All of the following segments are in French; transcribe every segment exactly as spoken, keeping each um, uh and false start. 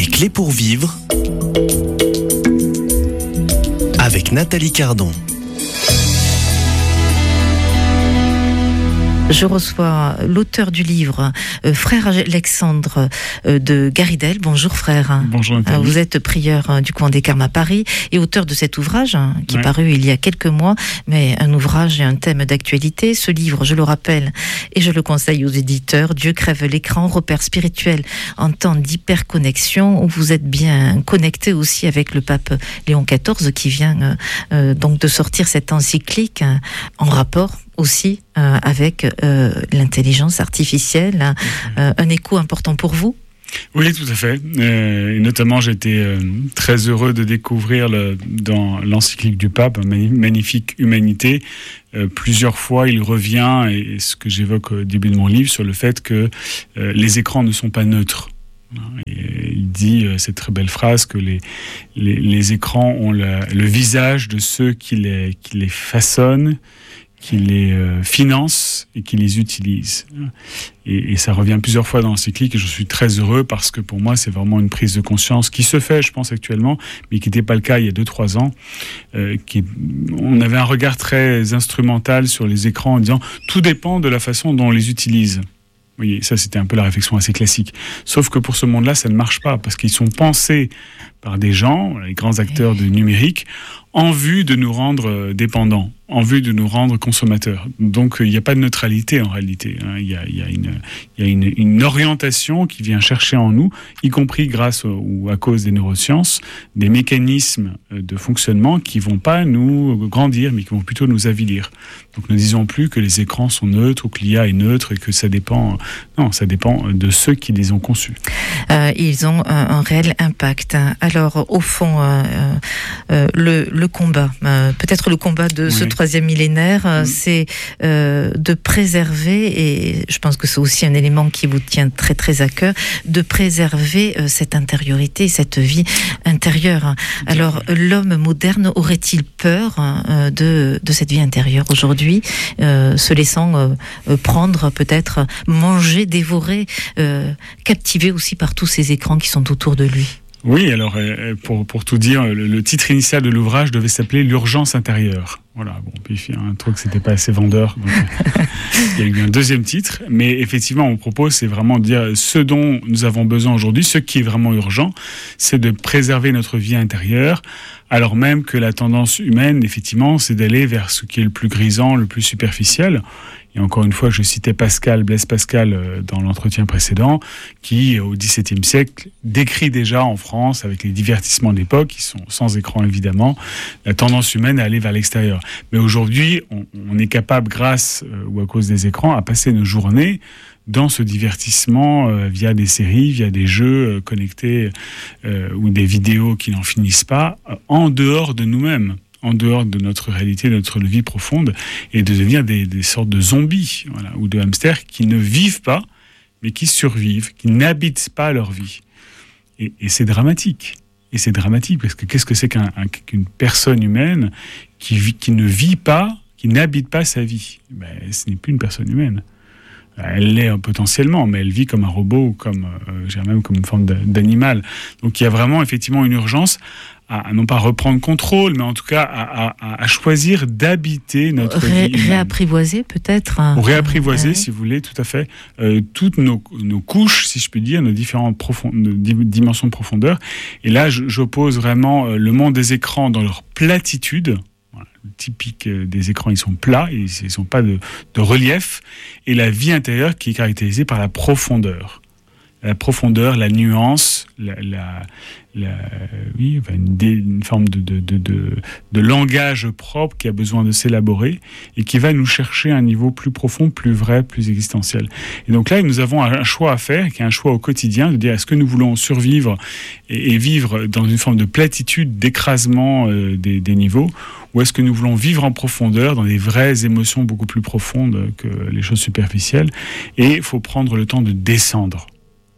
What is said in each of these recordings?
Les clés pour vivre avec Nathalie Cardon. Je reçois l'auteur du livre, euh, frère Alexandre euh, de Garidel. Bonjour frère. Bonjour Nathalie. Vous êtes prieur euh, du couvent des Carmes à Paris et auteur de cet ouvrage hein, qui ouais. est paru il y a quelques mois, mais un ouvrage et un thème d'actualité. Ce livre, je le rappelle et je le conseille aux éditeurs, Dieu crève l'écran, repère spirituel en temps d'hyperconnexion, où vous êtes bien connecté aussi avec le pape Léon quatorze qui vient euh, euh, donc de sortir cette encyclique hein, en rapport aussi euh, avec euh, l'intelligence artificielle, hein, euh, un écho important pour vous? Oui, tout à fait. Euh, et notamment, j'ai été euh, très heureux de découvrir le, dans l'encyclique du pape, Magnifique Humanité. Euh, plusieurs fois, il revient, et, et ce que j'évoque au début de mon livre, sur le fait que euh, les écrans ne sont pas neutres. Et il dit euh, cette très belle phrase que les, les, les écrans ont la, le visage de ceux qui les, qui les façonnent, qui les euh, finance et qui les utilise. Et, et ça revient plusieurs fois dans l'encyclique et je suis très heureux parce que pour moi, c'est vraiment une prise de conscience qui se fait, je pense, actuellement, mais qui n'était pas le cas il y a deux trois ans. Euh, qui, on avait un regard très instrumental sur les écrans en disant « tout dépend de la façon dont on les utilise ». Vous voyez, ça c'était un peu la réflexion assez classique. Sauf que pour ce monde-là, ça ne marche pas parce qu'ils sont pensés par des gens, les grands acteurs de numérique, en vue de nous rendre dépendants, en vue de nous rendre consommateurs. Donc il n'y a pas de neutralité en réalité. Hein. Il y a, il y a, une, il y a une, une orientation qui vient chercher en nous, y compris grâce au, ou à cause des neurosciences, des mécanismes de fonctionnement qui ne vont pas nous grandir, mais qui vont plutôt nous avilir. Donc ne disons plus que les écrans sont neutres ou que l'I A est neutre et que ça dépend... Non, ça dépend de ceux qui les ont conçus. Euh, ils ont un, un réel impact. Alors au fond, euh, euh, le, le combat, euh, peut-être le combat de oui. ce troisième millénaire, euh, oui. c'est euh, de préserver, et je pense que c'est aussi un élément qui vous tient très très à cœur, de préserver euh, cette intériorité, cette vie intérieure. Alors l'homme moderne aurait-il peur euh, de, de cette vie intérieure aujourd'hui, euh, se laissant euh, prendre, peut-être manger, dévorer, euh, captivé aussi par tous ces écrans qui sont autour de lui? Oui, alors pour, pour tout dire, le, le titre initial de l'ouvrage devait s'appeler L'urgence intérieure. Voilà, bon, puis il y a un truc, c'était pas assez vendeur, donc il y a eu un deuxième titre. Mais effectivement, mon propos, c'est vraiment de dire ce dont nous avons besoin aujourd'hui, ce qui est vraiment urgent, c'est de préserver notre vie intérieure, alors même que la tendance humaine, effectivement, c'est d'aller vers ce qui est le plus grisant, le plus superficiel. Et encore une fois, je citais Pascal, Blaise Pascal, dans l'entretien précédent, qui, au dix-septième siècle, décrit déjà en France, avec les divertissements de l'époque, qui sont sans écran évidemment, la tendance humaine à aller vers l'extérieur. Mais aujourd'hui, on, on est capable, grâce euh, ou à cause des écrans, à passer nos journées dans ce divertissement euh, via des séries, via des jeux euh, connectés euh, ou des vidéos qui n'en finissent pas, euh, en dehors de nous-mêmes, en dehors de notre réalité, de notre vie profonde, et de devenir des, des sortes de zombies, voilà, ou de hamsters qui ne vivent pas, mais qui survivent, qui n'habitent pas leur vie. Et, et c'est dramatique. Et c'est dramatique, parce que qu'est-ce que c'est qu'un, un, qu'une personne humaine qui, vit, qui ne vit pas, qui n'habite pas sa vie? Ben, ce n'est plus une personne humaine. Elle l'est potentiellement, mais elle vit comme un robot, ou comme, euh, même comme une forme d'animal. Donc il y a vraiment effectivement une urgence à, à non pas reprendre contrôle, mais en tout cas à, à, à choisir d'habiter notre Ré, vie humaine. Réapprivoiser peut-être. Ou réapprivoiser, ouais. si vous voulez, tout à fait, euh, toutes nos, nos couches, si je puis dire, nos différentes profond, nos dimensions de profondeur. Et là, j'oppose vraiment le monde des écrans dans leur platitude. Voilà, le typique des écrans, ils sont plats, ils ne sont pas de, de relief. Et la vie intérieure qui est caractérisée par la profondeur. La profondeur, la nuance, la, la, la, oui, enfin une, une forme de, de, de, de, de langage propre qui a besoin de s'élaborer et qui va nous chercher à un niveau plus profond, plus vrai, plus existentiel. Et donc là, nous avons un choix à faire, qui est un choix au quotidien, de dire est-ce que nous voulons survivre et, et vivre dans une forme de platitude, d'écrasement euh, des, des niveaux, ou est-ce que nous voulons vivre en profondeur, dans des vraies émotions beaucoup plus profondes que les choses superficielles. Et il faut prendre le temps de descendre.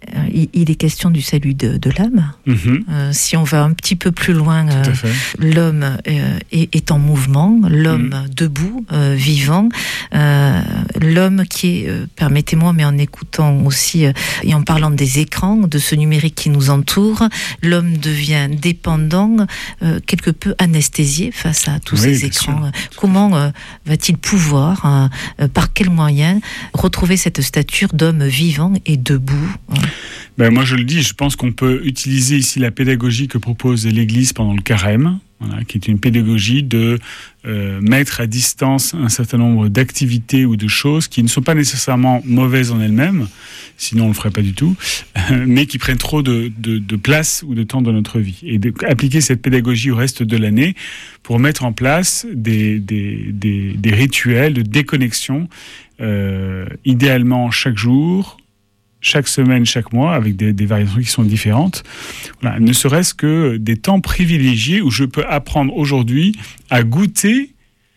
il, il est question du salut de, de l'âme. Mm-hmm. Euh, si on va un petit peu plus loin, euh, l'homme euh, est, est en mouvement, l'homme mm. debout, euh, vivant, euh, l'homme qui est, euh, permettez-moi, mais en écoutant aussi euh, et en parlant des écrans, de ce numérique qui nous entoure, l'homme devient dépendant, euh, quelque peu anesthésié face à tous oui, ces écrans. Sûr. Comment euh, va-t-il pouvoir, euh, par quels moyens, retrouver cette stature d'homme vivant et debout? Ben, moi je le dis, je pense qu'on peut utiliser ici la pédagogie que propose l'Église pendant le carême, voilà, qui est une pédagogie de euh, mettre à distance un certain nombre d'activités ou de choses qui ne sont pas nécessairement mauvaises en elles-mêmes, sinon on ne le ferait pas du tout, mais qui prennent trop de, de, de place ou de temps dans notre vie. Et d'appliquer cette pédagogie au reste de l'année pour mettre en place des, des, des, des rituels de déconnexion, euh, idéalement chaque jour, chaque semaine, chaque mois, avec des, des variations qui sont différentes. Voilà, ne serait-ce que des temps privilégiés où je peux apprendre aujourd'hui à goûter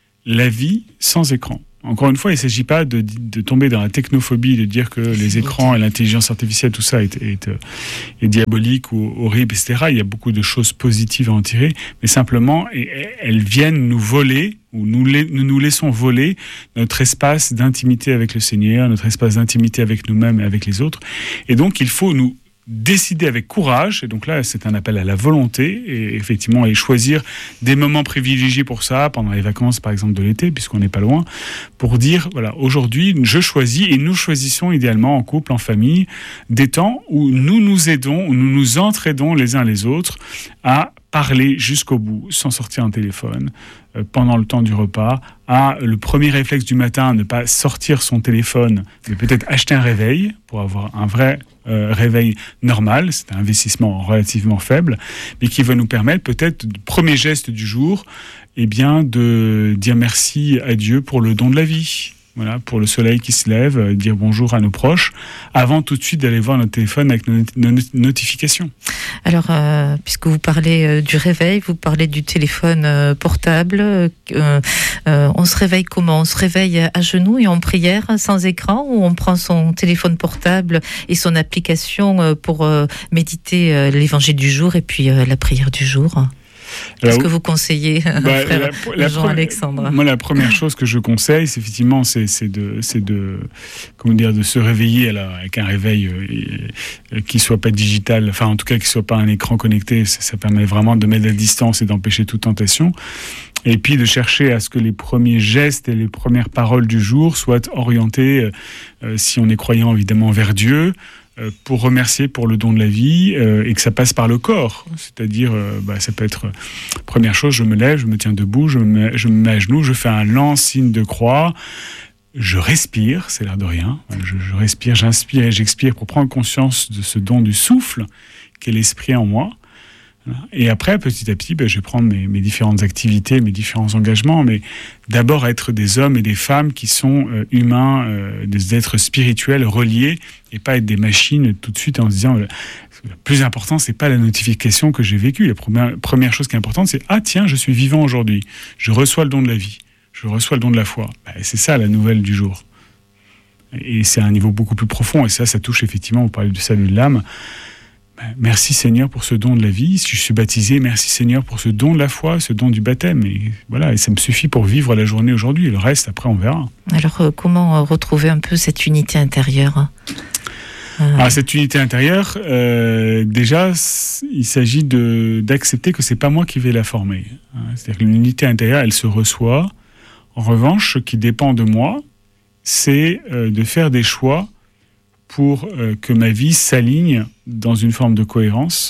la vie sans écran. Encore une fois, il ne s'agit pas de, de tomber dans la technophobie, de dire que les écrans et l'intelligence artificielle, tout ça est, est, est diabolique ou horrible, et cetera. Il y a beaucoup de choses positives à en tirer, mais simplement, elles viennent nous voler, ou nous, nous nous laissons voler notre espace d'intimité avec le Seigneur, notre espace d'intimité avec nous-mêmes et avec les autres. Et donc, il faut nous décider avec courage, et donc là c'est un appel à la volonté, et effectivement et choisir des moments privilégiés pour ça, pendant les vacances par exemple de l'été, puisqu'on n'est pas loin, pour dire voilà, aujourd'hui je choisis, et nous choisissons idéalement en couple, en famille, des temps où nous nous aidons, où nous nous entraidons les uns les autres à parler jusqu'au bout, sans sortir un téléphone, euh, pendant le temps du repas, à le premier réflexe du matin, ne pas sortir son téléphone, mais peut-être acheter un réveil, pour avoir un vrai euh, réveil normal, c'est un investissement relativement faible, mais qui va nous permettre peut-être, le premier geste du jour, eh bien, de dire merci à Dieu pour le don de la vie. Voilà, pour le soleil qui se lève, euh, dire bonjour à nos proches, avant tout de suite d'aller voir notre téléphone avec nos, nos notifications. Alors, euh, puisque vous parlez euh, du réveil, vous parlez du téléphone euh, portable, euh, euh, on se réveille comment? On se réveille à genoux et en prière, sans écran, ou on prend son téléphone portable et son application euh, pour euh, méditer euh, l'évangile du jour et puis euh, la prière du jour? Qu'est-ce Alors, que vous conseillez, bah, frère la, la Jean-Alexandre? Moi, la première chose que je conseille, c'est effectivement, c'est, c'est de, c'est de, comment dire, de se réveiller alors, avec un réveil euh, qui soit pas digital, enfin, en tout cas, qui soit pas un écran connecté. Ça, ça permet vraiment de mettre la distance et d'empêcher toute tentation. Et puis de chercher à ce que les premiers gestes et les premières paroles du jour soient orientés, euh, si on est croyant évidemment, vers Dieu, euh, pour remercier pour le don de la vie, euh, et que ça passe par le corps. C'est-à-dire, euh, bah, ça peut être, euh, première chose, je me lève, je me tiens debout, je me mets, je me mets à genoux, je fais un lent signe de croix, je respire, c'est l'air de rien, je, je respire, j'inspire et j'expire pour prendre conscience de ce don du souffle qu'est l'esprit en moi. Et après, petit à petit, ben, je vais prendre mes, mes différentes activités, mes différents engagements, mais d'abord être des hommes et des femmes qui sont euh, humains, euh, des êtres spirituels reliés, et pas être des machines tout de suite en se disant euh, le plus important, c'est pas la notification que j'ai vécue. La première, première chose qui est importante, c'est ah tiens, je suis vivant aujourd'hui, je reçois le don de la vie, je reçois le don de la foi. Ben, c'est ça la nouvelle du jour. Et c'est à un niveau beaucoup plus profond, et ça, ça touche effectivement, vous parlez du salut de l'âme. Merci Seigneur pour ce don de la vie. Si je suis baptisé, merci Seigneur pour ce don de la foi, ce don du baptême. Et voilà, et ça me suffit pour vivre la journée aujourd'hui. Et le reste, après, on verra. Alors, euh, comment retrouver un peu cette unité intérieure ? euh... Ah, cette unité intérieure, euh, déjà, il s'agit de, d'accepter que c'est pas moi qui vais la former. C'est-à-dire que l'unité intérieure, elle se reçoit. En revanche, ce qui dépend de moi, c'est euh, de faire des choix pour euh, que ma vie s'aligne dans une forme de cohérence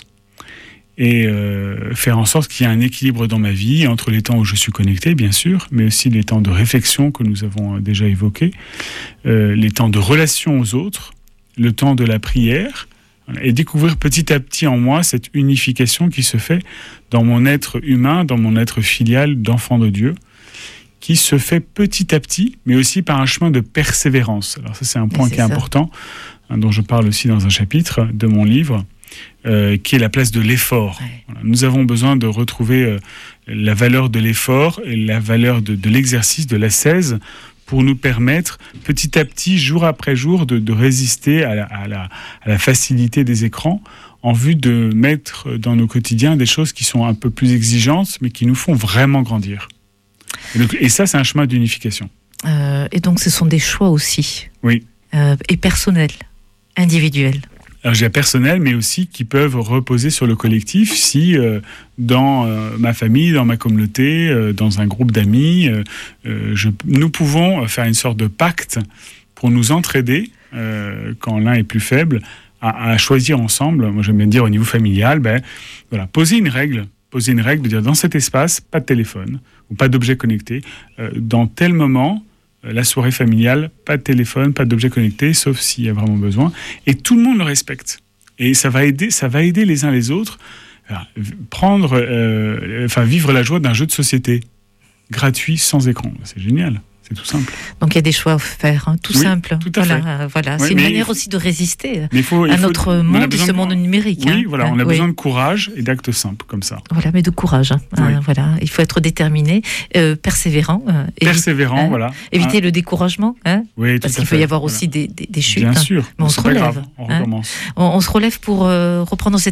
et euh, faire en sorte qu'il y ait un équilibre dans ma vie entre les temps où je suis connecté, bien sûr, mais aussi les temps de réflexion que nous avons déjà évoqués, euh, les temps de relation aux autres, le temps de la prière, et découvrir petit à petit en moi cette unification qui se fait dans mon être humain, dans mon être filial d'enfant de Dieu, qui se fait petit à petit, mais aussi par un chemin de persévérance. Alors ça, c'est un point qui est ça. important, hein, dont je parle aussi dans un chapitre de mon livre, euh, qui est la place de l'effort. Ouais. Voilà. Nous avons besoin de retrouver euh, la valeur de l'effort et la valeur de, de l'exercice, de l'ascèse, pour nous permettre petit à petit, jour après jour, de, de résister à la, à, la, à la facilité des écrans en vue de mettre dans nos quotidiens des choses qui sont un peu plus exigeantes mais qui nous font vraiment grandir. Et, donc, et ça, c'est un chemin d'unification. Euh, et donc ce sont des choix aussi. Oui. Euh, et personnels, individuels. Alors, j'ai personnel, mais aussi qui peuvent reposer sur le collectif si euh, dans euh, ma famille, dans ma communauté, euh, dans un groupe d'amis, euh, euh, je, nous pouvons faire une sorte de pacte pour nous entraider euh, quand l'un est plus faible à, à choisir ensemble. Moi, j'aime bien dire au niveau familial, ben, voilà, poser une règle, poser une règle de dire dans cet espace, pas de téléphone ou pas d'objet connecté. Euh, dans tel moment, la soirée familiale, pas de téléphone, pas d'objet connecté, sauf s'il y a vraiment besoin. Et tout le monde le respecte. Et ça va aider, ça va aider les uns les autres à prendre, euh, enfin, vivre la joie d'un jeu de société gratuit, sans écran. C'est génial. C'est tout simple. Donc il y a des choix à faire, hein, tout oui, simple. Tout à voilà, fait. euh, voilà. Oui, c'est une manière faut, aussi de résister il faut, il à faut, notre monde, ce de, monde numérique. Oui, hein, voilà, hein, on a oui. besoin de courage et d'actes simples comme ça. Voilà, mais de courage. Hein, oui. hein, voilà, il faut être déterminé, euh, persévérant. Euh, persévérant, hein, voilà. Éviter hein. le découragement, hein, oui, parce tout à qu'il fait. peut y avoir voilà. aussi des, des, des chutes. Bien hein, sûr, mais on c'est se pas relève. grave, on hein. recommence. On, on se relève pour euh, reprendre cette